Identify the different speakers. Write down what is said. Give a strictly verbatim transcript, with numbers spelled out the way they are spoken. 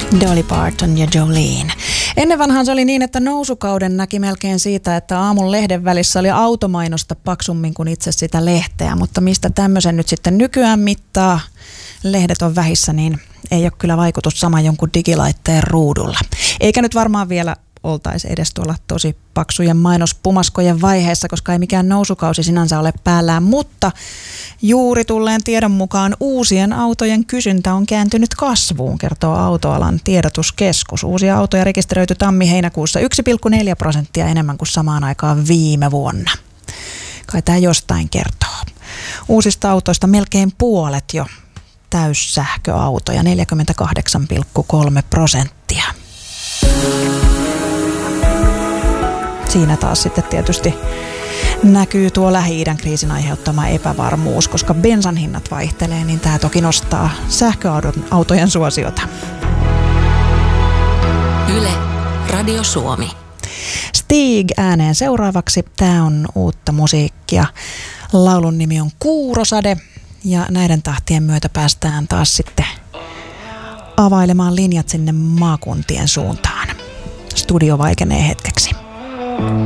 Speaker 1: Dolly Parton ja Jolene. Ennen vanhaan se oli niin, että nousukauden näki melkein siitä, että aamun lehden välissä oli automainosta paksummin kuin itse sitä lehteä, mutta mistä tämmöisen nyt sitten nykyään mittaa, lehdet on vähissä, niin ei ole kyllä vaikutus sama jonkun digilaitteen ruudulla. Eikä nyt varmaan vielä oltaisi edes tuolla tosi paksujen mainospumaskojen vaiheessa, koska ei mikään nousukausi sinänsä ole päällään, mutta juuri tulleen tiedon mukaan uusien autojen kysyntä on kääntynyt kasvuun, kertoo autoalan tiedotuskeskus. Uusia autoja rekisteröity tammi-heinäkuussa yksi pilkku neljä prosenttia enemmän kuin samaan aikaan viime vuonna. Kai tämä jostain kertoo. Uusista autoista melkein puolet jo täyssähköautoja, neljäkymmentäkahdeksan pilkku kolme prosenttia. Siinä taas sitten tietysti näkyy tuo Lähi-idän kriisin aiheuttama epävarmuus, koska bensan hinnat vaihtelee, niin tämä toki nostaa sähköautojen suosiota.
Speaker 2: Yle, Radio Suomi.
Speaker 1: Stig ääneen seuraavaksi. Tämä on uutta musiikkia. Laulun nimi on Kuurosade ja näiden tahtien myötä päästään taas sitten availemaan linjat sinne maakuntien suuntaan. Studio vaikenee hetkeksi.